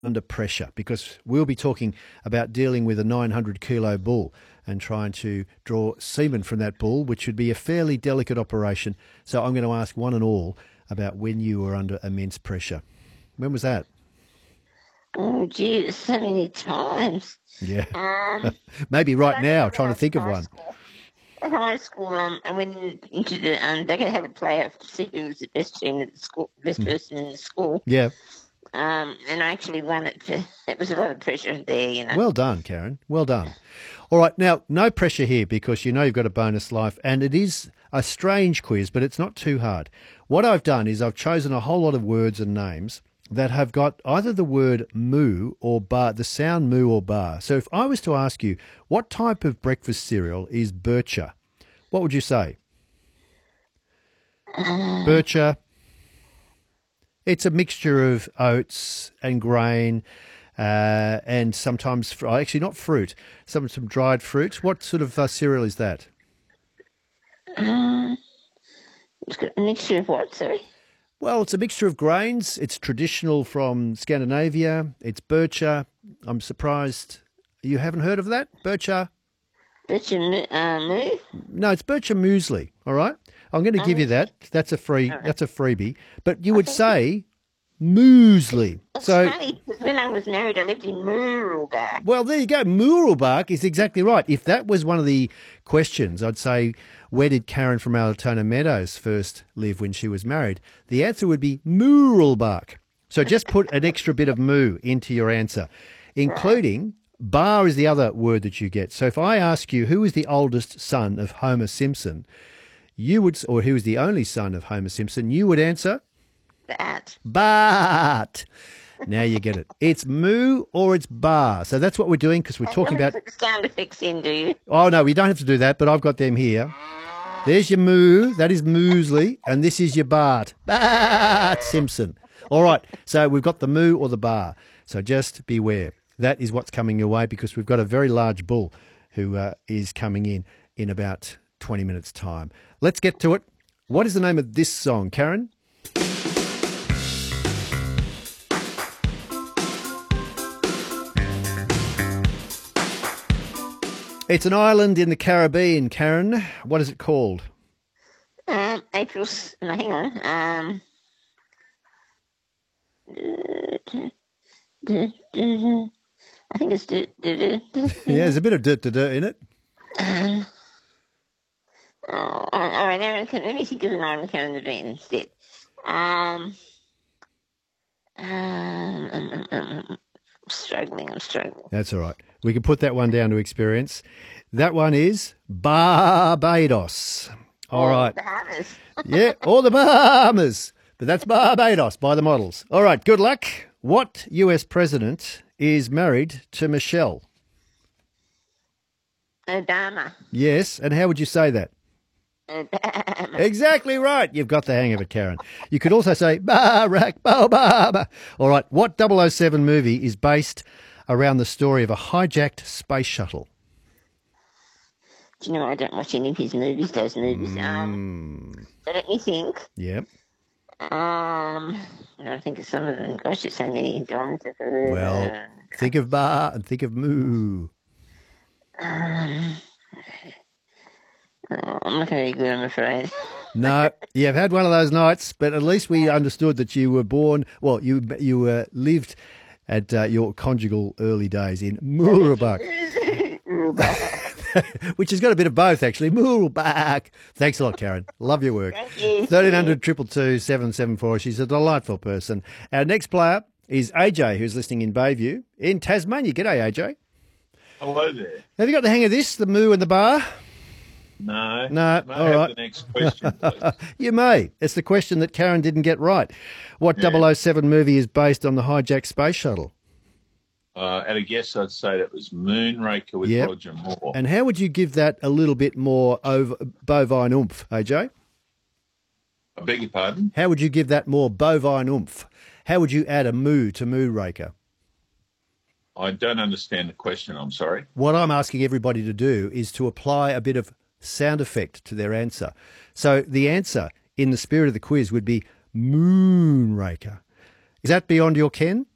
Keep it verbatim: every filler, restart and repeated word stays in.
under pressure, because we'll be talking about dealing with a nine hundred kilo bull and trying to draw semen from that bull, which would be a fairly delicate operation. So I'm going to ask one and all about when you were under immense pressure. When was that? Oh, gee, so many times. Yeah. Um, Maybe but right I now, remember when trying I to was think in of high one. school. At high school, um, I went in- into the um, they could have a player to see who was the best team at the school, best Mm. person in the school. Yeah. Um, and I actually won it. For, it was a lot of pressure there, you know. Well done, Karen. Well done. All right. Now, no pressure here because you know you've got a bonus life, and it is a strange quiz, but it's not too hard. What I've done is I've chosen a whole lot of words and names that have got either the word moo or bar, the sound moo or bar. So if I was to ask you, what type of breakfast cereal is Bircher? What would you say? Uh, Bircher. It's a mixture of oats and grain, uh, and sometimes fr- actually not fruit, some some dried fruit. What sort of uh, cereal is that? um, it's got a mixture of what? Sorry, Well, it's a mixture of grains. It's traditional from Scandinavia. It's Bircher. I'm surprised you haven't heard of that, Bircher. butcher mo- uh, moo. No, it's Bircher muesli. All right, I'm going to give Um, you that. That's a free. all right. That's a freebie. But you I would think it, say muesli. it's So funny because when I was married, I lived in Mooralbar. well, there you go. Muralbark is exactly right. If that was one of the questions, I'd say, where did Karen from Altona Meadows first live when she was married? The answer would be Muralbark. So just put an extra bit of moo into your answer, Right. including bar is the other word that you get. So if I ask you who is the oldest son of Homer Simpson, you would, or who is the only son of Homer Simpson, you would answer That. Bart. Now you get it. It's moo or it's bar. So that's what we're doing because we're And talking don't about. put the sound effects in, do you? Oh, no, we don't have to do that, but I've got them here. There's your moo. That is muesli. And this is your Bart. Bart Simpson. All right. So we've got the moo or the bar. So just beware. That is what's coming your way because we've got a very large bull who uh, is coming in in about twenty minutes' time. Let's get to it. What is the name of this song, Karen? It's an island in the Caribbean, Karen. What is it called? Um, April's. No, hang on. Um, I think it's. Yeah, there's a bit of dirt to dirt in it. Um, oh, all right, now let me think of an island kind of event instead. Um, um, um, um, um, I'm struggling. I'm struggling. That's all right. We can put that one down to experience. That one is Barbados. All Oh, right. the Bahamas. Yeah, or the Bahamas. But that's Barbados by the models. All right, good luck. What U S president is married to Michelle? Obama. Yes, and how would you say that? Obama. Exactly right. You've got the hang of it, Karen. You could also say Barack Obama. All right, what double oh seven movie is based around the story of a hijacked space shuttle? Do you know I don't watch any of his movies? Those movies. Um, Mm, so let me think. yeah. Um, I don't think of some of them. Gosh, there's so many. John. Well, Uh, think of bar and think of moo. um, oh, I'm not very good, I'm afraid. No, you've had one of those nights, but at least we understood that you were born. Well, you you uh, lived at uh, your conjugal early days in Moorabuk, which has got a bit of both actually. Moorabuk. Thanks a lot, Karen. Love your work. Thank you. Thirteen hundred triple two seven seven four. She's a delightful person. Our next player is A J, who's listening in Bayview in Tasmania. G'day, A J. Hello there. Have you got the hang of this? The moo and the bar? No. No, May I all have right. the next question, please? You may. It's the question that Karen didn't get right. What double oh seven movie is based on the hijacked space shuttle? Uh, at a guess, I'd say that was Moonraker with Yep. Roger Moore. And how would you give that a little bit more over, bovine oomph, A J? I beg your pardon? How would you give that more bovine oomph? How would you add a moo to Moonraker? I don't understand the question, I'm sorry. What I'm asking everybody to do is to apply a bit of sound effect to their answer. So the answer, in the spirit of the quiz, would be Moonraker. Is that beyond your ken?